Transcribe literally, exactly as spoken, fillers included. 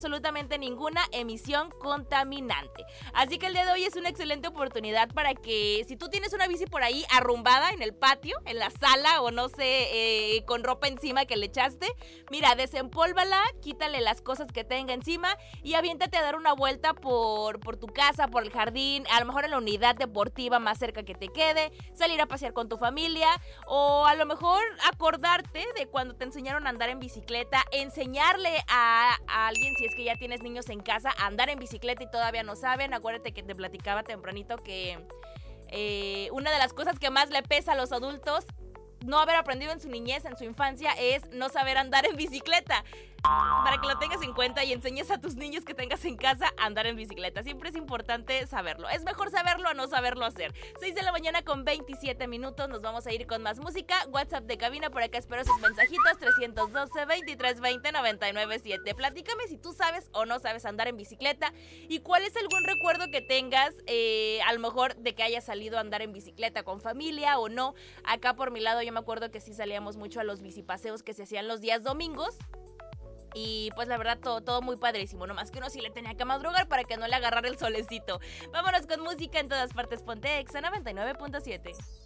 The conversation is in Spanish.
absolutamente ninguna emisión contaminante. Así que el día de hoy es una excelente oportunidad para que si tú tienes una bici por ahí arrumbada en el patio, en la sala o no sé, eh, con ropa encima que le echaste, mira, desempólvala, quítale las cosas que tenga encima y aviéntate a dar una vuelta por, por tu casa, por el jardín, a lo mejor en la unidad deportiva más cerca que te quede, salir a pasear con tu familia o a lo mejor acordarte de cuando te enseñaron a andar en bicicleta, enseñarle a, a alguien si es que ya tienes niños en casa a andar en bicicleta y todavía no saben. Acuérdate que te platicaba tempranito que eh, una de las cosas que más le pesa a los adultos no haber aprendido en su niñez, en su infancia, es no saber andar en bicicleta. Para que lo tengas en cuenta y enseñes a tus niños que tengas en casa a andar en bicicleta. Siempre es importante saberlo. Es mejor saberlo a no saberlo hacer. seis de la mañana con veintisiete minutos. Nos vamos a ir con más música. WhatsApp de cabina, por acá espero sus mensajitos. trescientos doce, veintitrés veinte, noventa y nueve siete. Platícame si tú sabes o no sabes andar en bicicleta. Y cuál es algún recuerdo que tengas, eh, a lo mejor de que hayas salido a andar en bicicleta con familia o no. Acá por mi lado yo me acuerdo que sí salíamos mucho a los bicipaseos que se hacían los días domingos. Y pues la verdad todo, todo muy padrísimo, nomás que uno sí le tenía que madrugar para que no le agarrara el solecito. Vámonos con música en todas partes, ponte Exa noventa y nueve punto siete.